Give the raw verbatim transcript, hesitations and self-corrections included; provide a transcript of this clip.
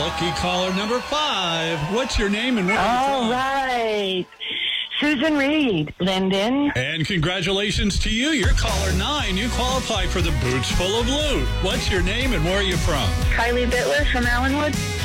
Lucky caller number five. What's your name and where are you All from? right. Susan Reed, Linden. And congratulations to you. You're caller nine. You qualify for the Boots Full of Loot. What's your name and where are you from? Kylie Bitler from Allenwood.